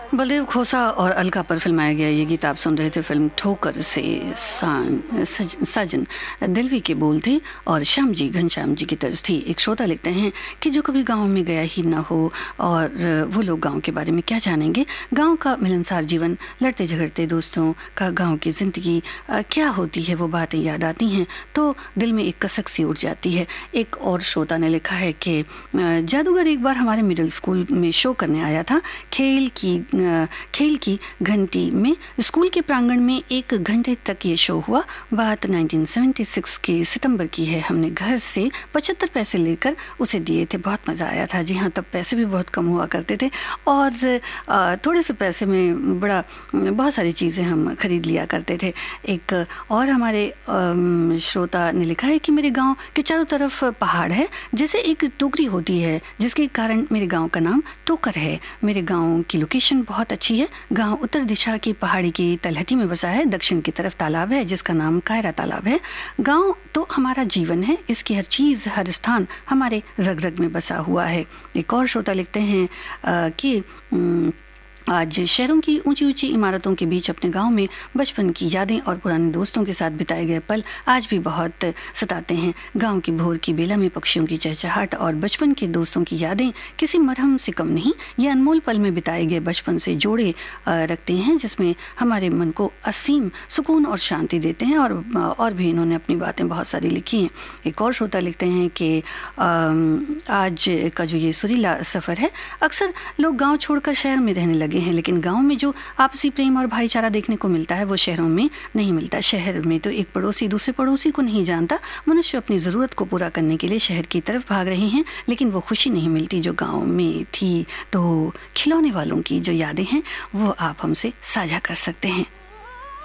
बलदेव खोसा और अलका पर फिल्माया गया ये गीत आप सुन रहे थे फिल्म ठोकर से। साजन दिलवी के बोल थे और श्याम जी घनश्याम जी की तर्ज थी। एक श्रोता लिखते हैं कि जो कभी गांव में गया ही ना हो और वो लोग गांव के बारे में क्या जानेंगे। गांव का मिलनसार जीवन, लड़ते झगड़ते दोस्तों का गांव की ज़िंदगी क्या होती है, वो बातें याद आती हैं तो दिल में एक कसक सी उठ जाती है। एक और श्रोता ने लिखा है कि जादूगर एक बार हमारे मिडिल स्कूल में शो करने आया था। खेल की घंटी में स्कूल के प्रांगण में 1 घंटे तक ये शो हुआ। बात 1976 के सितंबर की है। हमने घर से 75 पैसे लेकर उसे दिए थे। बहुत मज़ा आया था। जी हाँ, तब पैसे भी बहुत कम हुआ करते थे और थोड़े से पैसे में बहुत सारी चीज़ें हम खरीद लिया करते थे। एक और हमारे श्रोता ने लिखा है कि मेरे गांव के चारों तरफ पहाड़ है, जैसे एक टोकरी होती है, जिसके कारण मेरे गांव का नाम टोकर है। मेरे गांव की लोकेशन बहुत अच्छी है। गांव उत्तर दिशा की पहाड़ी की तलहटी में बसा है। दक्षिण की तरफ तालाब है जिसका नाम कायरा तालाब है। गांव तो हमारा जीवन है, इसकी हर चीज़, हर स्थान हमारे रग रग में बसा हुआ है। एक और श्रोता लिखते हैं कि आज शहरों की ऊंची ऊंची इमारतों के बीच अपने गांव में बचपन की यादें और पुराने दोस्तों के साथ बिताए गए पल आज भी बहुत सताते हैं। गांव की भोर की बेला में पक्षियों की चहचहाट और बचपन के दोस्तों की यादें किसी मरहम से कम नहीं। ये अनमोल पल में बिताए गए बचपन से जोड़े रखते हैं, जिसमें हमारे मन को असीम सुकून और शांति देते हैं। और भी इन्होंने अपनी बातें बहुत सारी लिखी हैं। एक और श्रोता लिखते हैं कि आज का जो ये सुरीला सफ़र है, अक्सर लोग गाँव छोड़कर शहर में रहने लगे हैं, लेकिन गांव में जो आपसी प्रेम और भाईचारा देखने को मिलता है वो शहरों में नहीं मिलता। शहर में तो एक पड़ोसी दूसरे पड़ोसी को नहीं जानता। मनुष्य अपनी ज़रूरत को पूरा करने के लिए शहर की तरफ भाग रहे हैं, लेकिन वो खुशी नहीं मिलती जो गांव में थी। तो खिलौने वालों की जो यादें हैं वो आप हमसे साझा कर सकते हैं।